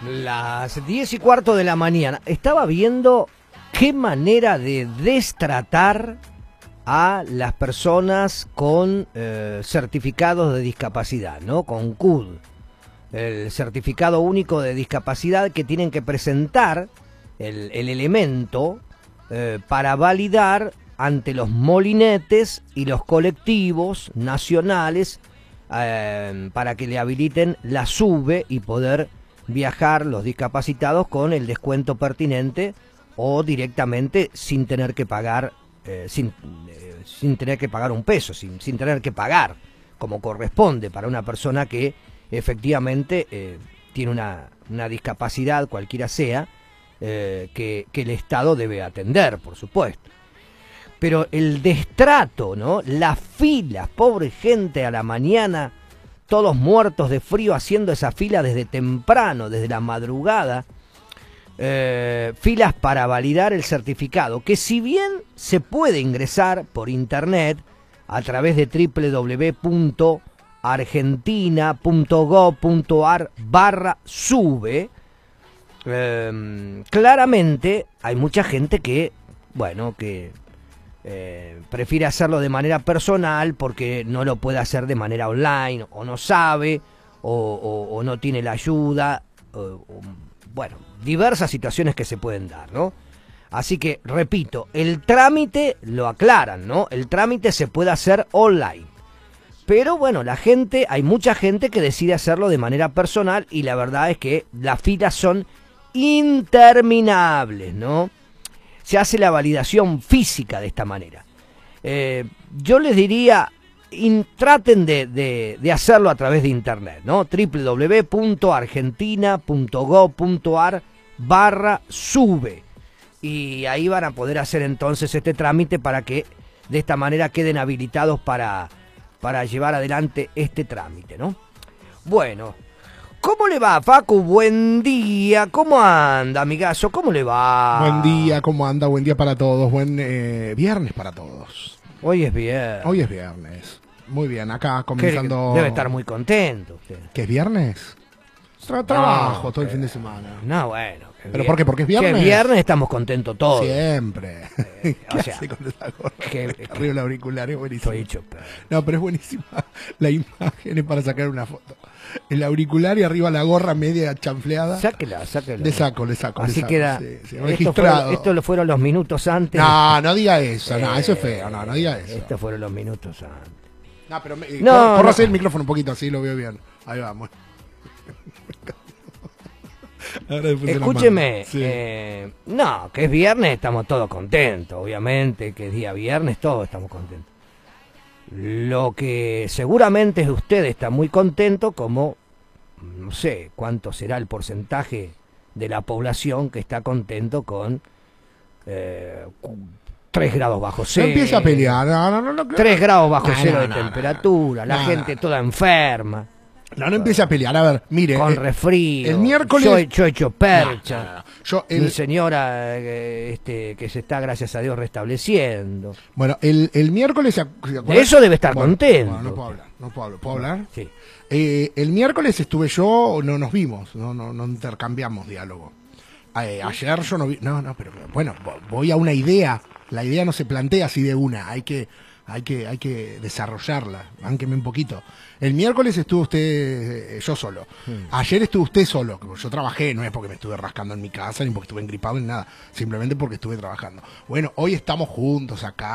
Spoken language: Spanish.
Las 10:15 de la mañana. Estaba viendo qué manera de destratar a las personas con certificados de discapacidad, ¿no? Con CUD, el certificado único de discapacidad que tienen que presentar el elemento para validar ante los molinetes y los colectivos nacionales para que le habiliten la SUBE y poder viajar los discapacitados con el descuento pertinente o directamente sin tener que pagar sin tener que pagar un peso, sin tener que pagar como corresponde para una persona que efectivamente tiene una discapacidad, cualquiera sea, que el Estado debe atender, por supuesto. Pero el destrato, ¿no? Las filas, pobre gente a la mañana, todos muertos de frío haciendo esa fila desde temprano, desde la madrugada, filas para validar el certificado, que si bien se puede ingresar por internet a través de www.argentina.gov.ar/SUBE, claramente hay mucha gente que, bueno, que prefiere hacerlo de manera personal porque no lo puede hacer de manera online, o no sabe, o no tiene la ayuda, bueno, diversas situaciones que se pueden dar, ¿no? Así que, repito, el trámite lo aclaran, ¿no? El trámite se puede hacer online. Pero bueno, hay mucha gente que decide hacerlo de manera personal y la verdad es que las filas son interminables, ¿no? Se hace la validación física de esta manera. Yo les diría, traten de hacerlo a través de internet, ¿no? www.argentina.gov.ar/SUBE. Y ahí van a poder hacer entonces este trámite para que de esta manera queden habilitados para llevar adelante este trámite, ¿no? Bueno, ¿cómo le va, Facu? Buen día. ¿Cómo anda, amigazo? ¿Cómo le va? Buen día, ¿cómo anda? Buen día para todos. Buen viernes para todos. Hoy es viernes. Hoy es viernes. Muy bien, acá comenzando. Debe estar muy contento usted. ¿Qué es viernes? Trabajo todo el fin de semana. No, bueno. ¿Pero por qué? ¿Porque es viernes? Que es viernes estamos contentos todos. Siempre. O sea, con esa gorra? Arriba el auricular es buenísimo. Estoy hecho, no, pero es buenísima la imagen es para sacar una foto. El auricular y arriba la gorra media chanfleada. Sáquela. Le saco. Así queda. Sí, registrado. Esto fueron los minutos antes. No diga eso. No, eso es feo. No diga eso. Estos fueron los minutos antes. No, pero corrase el micrófono un poquito, así lo veo bien. Ahí vamos. Escúcheme, sí. no, que es viernes, estamos todos contentos, obviamente, que es día viernes, todos estamos contentos. Lo que seguramente usted está muy contento, como, no sé, cuánto será el porcentaje de la población que está contento con 3 grados bajo cero. No empieza a pelear, no. 3 grados bajo cero de temperatura, la gente toda enferma. No empiece a pelear, a ver, mire. Con resfrío. El miércoles. Yo he hecho percha. Mi señora, que se está, gracias a Dios, restableciendo. Bueno, el miércoles. Eso debe estar contento. Bueno, no puedo hablar. ¿Puedo hablar? Sí. El miércoles estuve yo, no nos vimos, no intercambiamos diálogo. Ayer yo no vi. No, pero bueno, voy a una idea. La idea no se plantea así de una, hay que desarrollarla, bánqueme un poquito. El miércoles estuvo usted, yo solo. Ayer estuvo usted solo. Yo trabajé, no es porque me estuve rascando en mi casa, ni porque estuve engripado, ni nada. Simplemente porque estuve trabajando. Bueno, hoy estamos juntos acá.